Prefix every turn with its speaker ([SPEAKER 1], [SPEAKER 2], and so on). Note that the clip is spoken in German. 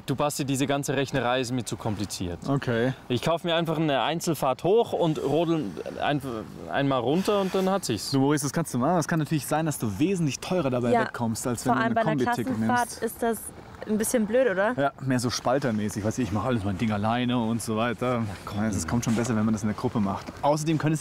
[SPEAKER 1] du Basti, diese ganze Rechnerei ist mir zu kompliziert.
[SPEAKER 2] Okay.
[SPEAKER 1] Ich kaufe mir einfach eine Einzelfahrt hoch und rodel einmal runter und dann hat sich's.
[SPEAKER 2] Du Maurice, das kannst du machen. Es kann natürlich sein, dass du wesentlich teurer dabei wegkommst, als wenn du eine Kombi-Ticket nimmst.
[SPEAKER 3] Vor allem bei einer Klassenfahrt ist das ein bisschen blöd, oder?
[SPEAKER 2] Ja, mehr so spaltermäßig. Weißt du, ich mache alles mein Ding alleine und so weiter. Das kommt schon besser, wenn man das in der Gruppe macht. Außerdem könnte es